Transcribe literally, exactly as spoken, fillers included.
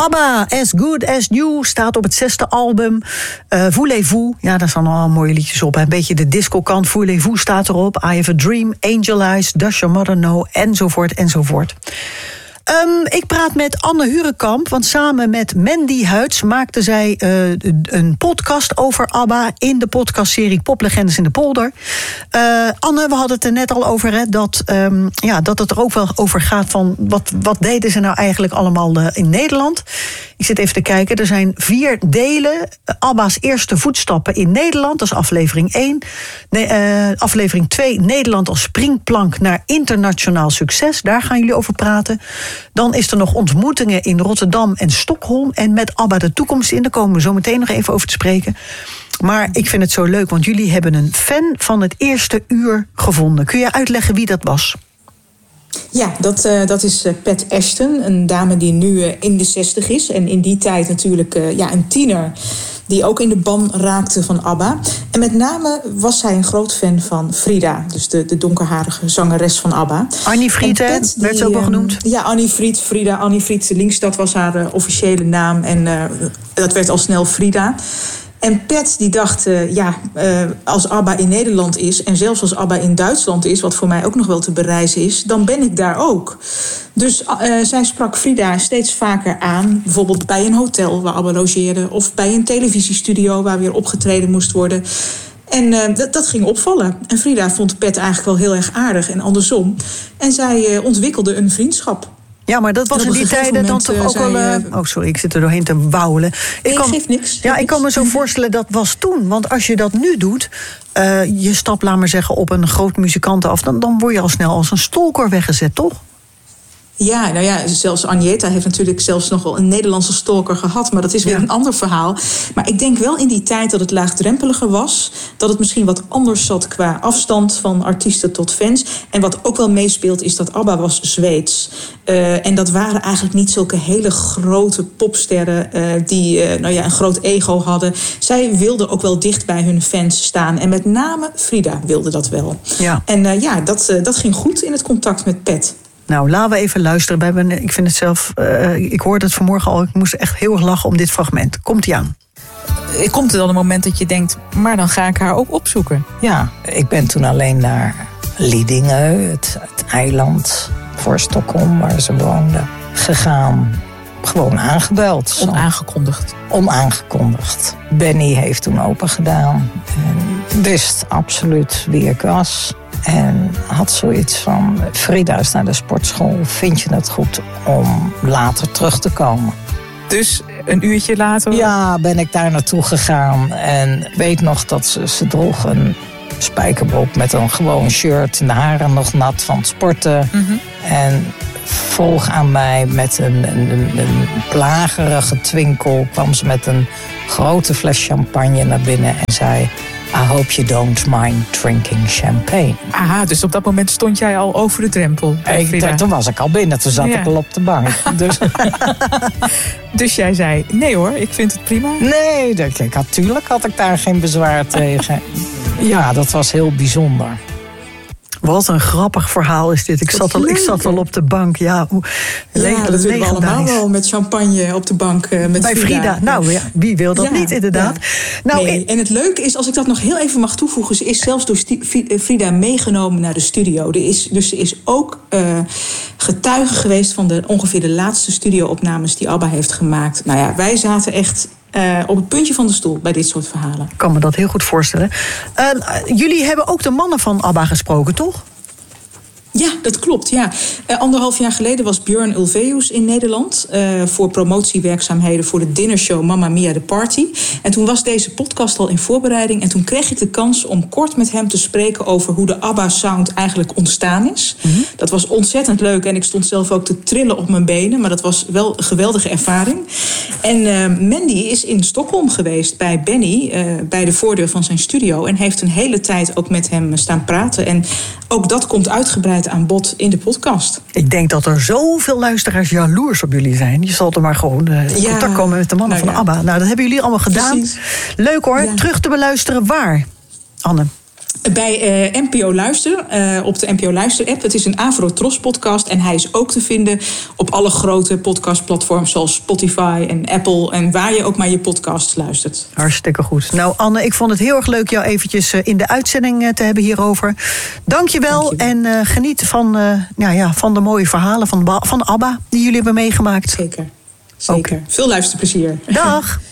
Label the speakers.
Speaker 1: ABBA, As Good As New, staat op het zesde album. Uh, Voulez-vous, ja, daar staan al mooie liedjes op. Een beetje de disco-kant, Voulez-vous staat erop. I Have a Dream, Angel Eyes, Does Your Mother Know, enzovoort, enzovoort. Um, ik praat met Anne Hurekamp, want samen met Mandy Huids maakte zij uh, een podcast over ABBA in de podcastserie Poplegendes in de Polder. Uh, Anne, we hadden het er net al over, hè, dat, um, ja, dat het er ook wel over gaat van wat, wat deden ze nou eigenlijk allemaal uh, in Nederland. Ik zit even te kijken, er zijn vier delen. ABBA's eerste voetstappen in Nederland, dat is aflevering één. Nee, uh, aflevering twee, Nederland als springplank naar internationaal succes. Daar gaan jullie over praten. Dan is er nog ontmoetingen in Rotterdam en Stockholm. En met ABBA de toekomst in, daar komen we zo meteen nog even over te spreken. Maar ik vind het zo leuk, want jullie hebben een fan van het eerste uur gevonden. Kun je uitleggen wie dat was?
Speaker 2: Ja, dat, uh, dat is uh, Pat Ashton, een dame die nu uh, in de zestig is. En in die tijd natuurlijk uh, ja, een tiener die ook in de ban raakte van ABBA. En met name was zij een groot fan van Frida, dus de, de donkerharige zangeres van ABBA.
Speaker 1: Annie Fried, hè, werd ze ook al genoemd?
Speaker 2: Ja, Annie Fried, Frida, Annie Fried links, dat was haar uh, officiële naam. En uh, dat werd al snel Frida. En Pat die dacht, uh, ja, uh, als ABBA in Nederland is en zelfs als ABBA in Duitsland is, wat voor mij ook nog wel te bereizen is, dan ben ik daar ook. Dus uh, zij sprak Frida steeds vaker aan, bijvoorbeeld bij een hotel waar ABBA logeerde of bij een televisiestudio waar weer opgetreden moest worden. En uh, dat, dat ging opvallen. En Frida vond Pat eigenlijk wel heel erg aardig en andersom. En zij uh, ontwikkelde een vriendschap.
Speaker 1: Ja, maar dat was in die tijden dan toch ook wel... Uh, oh, sorry, ik zit er doorheen te wauwelen.
Speaker 2: Ik kan, geeft niks.
Speaker 1: Ja, ik kan me zo voorstellen, dat was toen. Want als je dat nu doet, uh, je stapt, laat maar zeggen, op een groot muzikant af, dan, dan word je al snel als een stalker weggezet, toch?
Speaker 2: Ja, nou ja, zelfs Agneta heeft natuurlijk zelfs nog wel een Nederlandse stalker gehad. Maar dat is weer ja. een ander verhaal. Maar ik denk wel in die tijd dat het laagdrempeliger was. Dat het misschien wat anders zat qua afstand van artiesten tot fans. En wat ook wel meespeelt is dat ABBA was Zweeds. Uh, en dat waren eigenlijk niet zulke hele grote popsterren uh, die uh, nou ja, een groot ego hadden. Zij wilden ook wel dicht bij hun fans staan. En met name Frida wilde dat wel. Ja. En uh, ja, dat, uh, dat ging goed in het contact met Pat.
Speaker 1: Nou, laten we even luisteren. We hebben, ik vind het zelf, uh, ik hoorde het vanmorgen al, ik moest echt heel erg lachen om dit fragment. Komt-ie aan.
Speaker 3: Komt er dan een moment dat je denkt, maar dan ga ik haar ook opzoeken?
Speaker 4: Ja, ik ben toen alleen naar Lidingö, het, het eiland voor Stockholm, waar ze woonde, gegaan. Gewoon aangebeld.
Speaker 3: Onaangekondigd.
Speaker 4: Onaangekondigd. Benny heeft toen open gedaan en wist absoluut wie ik was. En had zoiets van, Frida is naar de sportschool, vind je het goed om later terug te komen?
Speaker 3: Dus een uurtje later?
Speaker 4: Ja, ben ik daar naartoe gegaan. En weet nog dat ze, ze droeg een spijkerbroek met een gewoon shirt. En de haren nog nat van het sporten. Mm-hmm. En vroeg aan mij met een, een, een plagerige twinkel, kwam ze met een grote fles champagne naar binnen en zei, I hope you don't mind drinking champagne.
Speaker 3: Aha, dus op dat moment stond jij al over de drempel.
Speaker 4: Ik, toen was ik al binnen, toen zat ja. ik al op de bank. Dus.
Speaker 3: dus jij zei, nee hoor, ik vind het prima?
Speaker 4: Nee, natuurlijk had ik daar geen bezwaar tegen. Ja, dat was heel bijzonder.
Speaker 1: Wat een grappig verhaal is dit. Ik, zat al, ik zat al op de bank. Ja, hoe,
Speaker 2: ja dat willen we allemaal wel met champagne op de bank. Uh, met
Speaker 1: Bij Frida. Frida. Nou, ja, wie wil dat ja, niet, inderdaad. Ja.
Speaker 2: Nou, nee, en het leuke is, als ik dat nog heel even mag toevoegen, ze is zelfs door Frida meegenomen naar de studio. Er is, dus ze is ook uh, getuige geweest van de, ongeveer de laatste studio-opnames die ABBA heeft gemaakt. Nou ja, wij zaten echt Uh, op het puntje van de stoel bij dit soort verhalen.
Speaker 1: Ik kan me dat heel goed voorstellen. Uh, jullie hebben ook de mannen van ABBA gesproken, toch?
Speaker 2: Ja, dat klopt. Ja. Uh, anderhalf jaar geleden was Björn Ulvaeus in Nederland Uh, voor promotiewerkzaamheden voor de dinnershow Mamma Mia The Party. En toen was deze podcast al in voorbereiding. En toen kreeg ik de kans om kort met hem te spreken over hoe de ABBA-sound eigenlijk ontstaan is. Mm-hmm. Dat was ontzettend leuk en ik stond zelf ook te trillen op mijn benen. Maar dat was wel een geweldige ervaring. En uh, Mandy is in Stockholm geweest bij Benny, uh, bij de voordeur van zijn studio. En heeft een hele tijd ook met hem staan praten. En ook dat komt uitgebreid aan bod in de podcast.
Speaker 1: Ik denk dat er zoveel luisteraars jaloers op jullie zijn. Je zal er maar gewoon uh, in ja, contact komen met de mannen nou van ja. ABBA. Nou, dat hebben jullie allemaal gedaan. Precies. Leuk hoor. Ja. Terug te beluisteren waar, Anne?
Speaker 2: Bij uh, N P O Luister, uh, op de N P O Luister app. Het is een Avrotros podcast en hij is ook te vinden op alle grote podcastplatforms zoals Spotify en Apple en waar je ook maar je podcasts luistert.
Speaker 1: Hartstikke goed. Nou Anne, ik vond het heel erg leuk jou eventjes in de uitzending te hebben hierover. Dank je wel en uh, geniet van, uh, nou ja, van de mooie verhalen van, van ABBA die jullie hebben meegemaakt.
Speaker 2: Zeker, zeker. Okay. Veel luisterplezier.
Speaker 1: Dag.